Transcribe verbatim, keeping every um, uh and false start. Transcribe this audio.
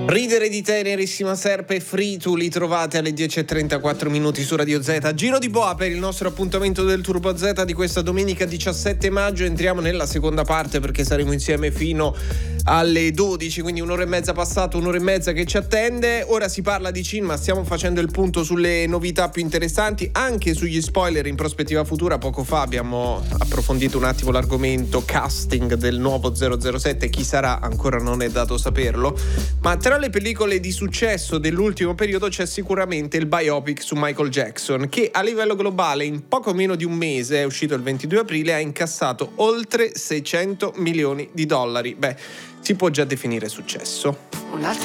Ridere di Tenerissima Serpe, Free, tu li trovate alle dieci e trentaquattro minuti su Radio Z. Giro di boa per il nostro appuntamento del Turbo Z di questa domenica diciassette maggio. Entriamo nella seconda parte perché saremo insieme fino alle dodici, quindi un'ora e mezza passata, un'ora e mezza che ci attende. Ora si parla di cinema, stiamo facendo il punto sulle novità più interessanti, anche sugli spoiler in prospettiva futura. Poco fa abbiamo approfondito un attimo l'argomento casting del nuovo zero zero sette, chi sarà ancora non è dato saperlo, ma tra le pellicole di successo dell'ultimo periodo c'è sicuramente il biopic su Michael Jackson, che a livello globale in poco meno di un mese, è uscito il ventidue aprile, ha incassato oltre seicento milioni di dollari. Beh, si può già definire successo.